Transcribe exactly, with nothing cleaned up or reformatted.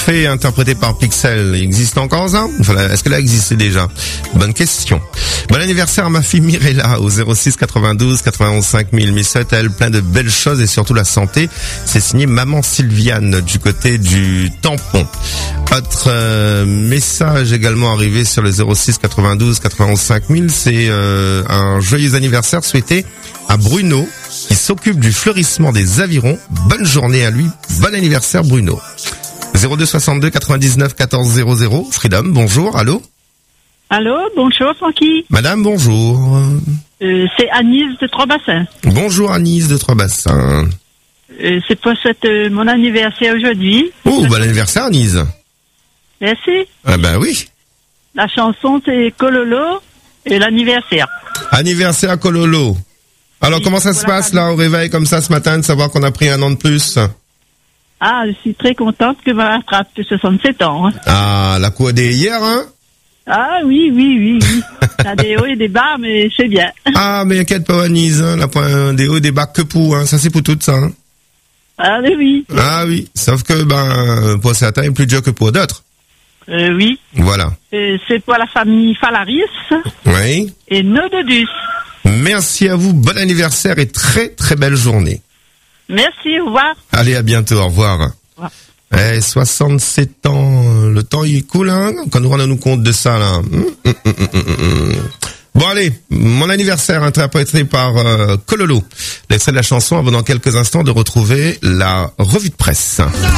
fait, interprété par Pixel. Il existe encore ça? Enfin, est-ce qu'elle a existé déjà? Bonne question. Bon anniversaire à ma fille Mirella au zéro six quatre-vingt-douze quatre-vingt-onze cinq mille. Mais souhaite à elle plein de belles choses et surtout la santé. C'est signé Maman Sylviane du côté du Tampon. Autre euh, message également arrivé sur le zéro six quatre-vingt-douze quatre-vingt-onze cinq mille. C'est euh, un joyeux anniversaire souhaité à Bruno qui s'occupe du fleurissement des avirons. Bonne journée à lui. Bon anniversaire Bruno. zéro deux soixante-deux quatre-vingt-dix-neuf quatorze zéro zéro. Freedom, bonjour, allô? Allô, bonjour Francky. Madame, bonjour. Euh, c'est Agnès de Trois-Bassins. Bonjour Agnès de Trois-Bassins. Euh, c'est pour cette, euh, mon anniversaire aujourd'hui. Oh, bon anniversaire Agnès. Merci. Ah ben oui. La chanson c'est Kololo et l'anniversaire. Anniversaire à Kololo. Alors Oui, comment ça se voilà. passe là au réveil comme ça ce matin de savoir qu'on a pris un an de plus? Ah, je suis très contente que ma rattrape soixante-sept ans. Hein. Ah, la cour des hier, hein? Ah oui, oui, oui, oui. T'as des hauts et des bas, mais c'est bien. Ah, mais inquiète pas Agnès, hein, la point des hauts et des bas que pour, hein, ça c'est pour tout ça. Hein. Ah mais oui. Ah oui, sauf que ben pour certains il est plus dur que pour d'autres. Euh, oui. Voilà. Euh, c'est pour la famille Falaris Oui. et Nododus. Merci à vous, bon anniversaire et très très belle journée. Merci, au revoir. Allez, à bientôt, au revoir. Au revoir. Eh, soixante-sept ans, le temps il est cool, hein, quand nous rendons compte de ça, là. Hum, hum, hum, hum, hum. Bon, allez, mon anniversaire interprété par euh, Kololo. L'extrait de la chanson avant dans quelques instants de retrouver la revue de presse.